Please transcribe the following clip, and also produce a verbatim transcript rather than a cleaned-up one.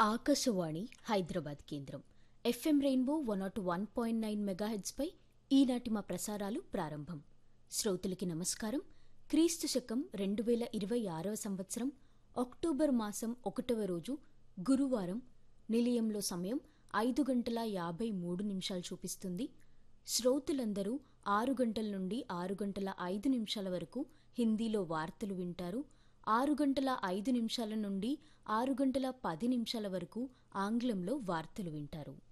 ఆకాశవాణి హైదరాబాద్ కేంద్రం FM rainbow one not one point nine మెగాహెడ్స్పై ఈనాటి మా ప్రసారాలు ప్రారంభం. శ్రోతలకి నమస్కారం. క్రీస్తు శకం రెండు వేల ఇరవై ఆరవ సంవత్సరం అక్టోబర్ మాసం ఒకటవ రోజు గురువారం. నిలయంలో సమయం ఐదు గంటల యాభై మూడు నిమిషాలు చూపిస్తుంది. శ్రోతలందరూ ఆరు గంటల నుండి ఆరు గంటల ఐదు నిమిషాల వరకు హిందీలో వార్తలు వింటారు. ఆరు గంటల ఐదు నిమిషాల నుండి ఆరు గంటల పది నిమిషాల వరకు ఆంగ్లంలో వార్తలు వింటారు.